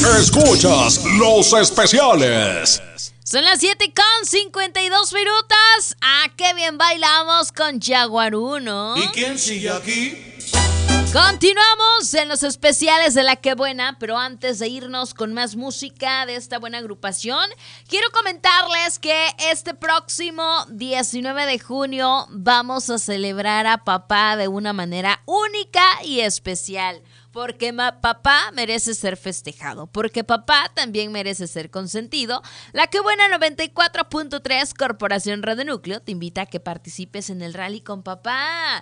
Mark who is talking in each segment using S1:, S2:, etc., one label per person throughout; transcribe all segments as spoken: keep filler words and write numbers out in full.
S1: Escuchas los especiales.
S2: Son las siete con cincuenta y dos minutos. Ah, qué bien bailamos con Yaguarú, ¿no?
S3: ¿Y quién sigue aquí?
S2: Continuamos en los especiales de La Que Buena, pero antes de irnos con más música de esta buena agrupación, quiero comentarles que este próximo diecinueve de junio vamos a celebrar a papá de una manera única y especial. Porque ma- papá merece ser festejado, porque papá también merece ser consentido. La Que Buena noventa y cuatro punto tres Corporación Radio Núcleo te invita a que participes en el rally con papá.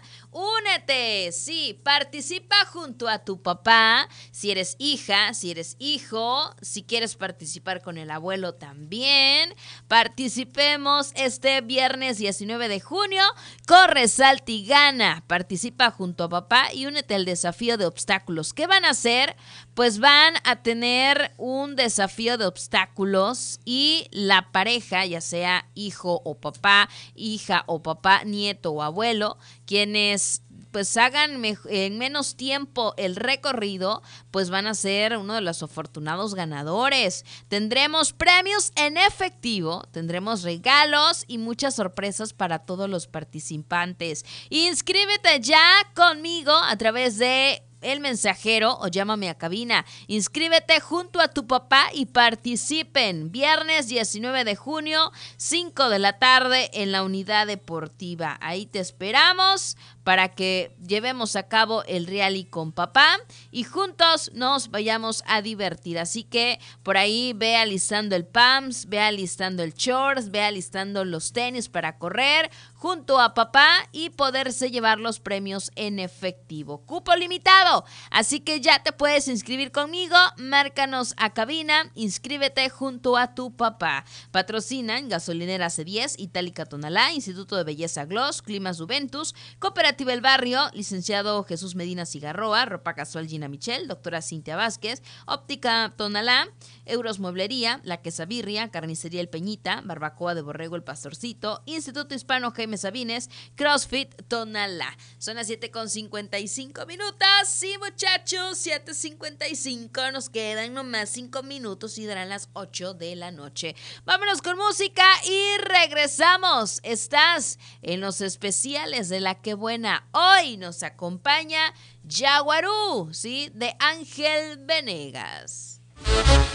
S2: Únete, sí, participa junto a tu papá. Si eres hija, si eres hijo, si quieres participar con el abuelo también. Participemos este viernes diecinueve de junio. Corre, salta y gana. Participa junto a papá y únete al desafío de obstáculos. ¿Qué van a hacer? Pues van a tener un desafío de obstáculos y la pareja, ya sea hijo o papá, hija o papá, nieto o abuelo, quienes pues hagan me- en menos tiempo el recorrido, pues van a ser uno de los afortunados ganadores. Tendremos premios en efectivo, tendremos regalos y muchas sorpresas para todos los participantes. Inscríbete ya conmigo a través de El Mensajero o llámame a cabina. Inscríbete junto a tu papá y participen. Viernes diecinueve de junio, cinco de la tarde en la Unidad Deportiva. Ahí te esperamos para que llevemos a cabo el rally con papá y juntos nos vayamos a divertir. Así que por ahí ve alistando el pants, ve alistando el shorts, ve alistando los tenis para correr junto a papá y poderse llevar los premios en efectivo. Cupo limitado, así que ya te puedes inscribir conmigo. Márcanos a cabina, inscríbete junto a tu papá. Patrocinan Gasolinera C diez, Itálica Tonalá, Instituto de Belleza Gloss, Climas Juventus, Cooperativa El Barrio, licenciado Jesús Medina Cigarroa, Ropa Casual Gina Michel, doctora Cintia Vázquez, Óptica Tonalá, Euros Mueblería, La Quesabirria, Carnicería El Peñita, Barbacoa de Borrego El Pastorcito, Instituto Hispano Jaime Sabines, CrossFit Tonalá. Son las siete con cincuenta y cinco minutos. Sí, muchachos, siete cincuenta y cinco. Nos quedan nomás cinco minutos y darán las ocho de la noche. Vámonos con música y regresamos. Estás en los especiales de La Que Buena. Hoy nos acompaña Yaguarú, ¿sí? De Ángel Venegas.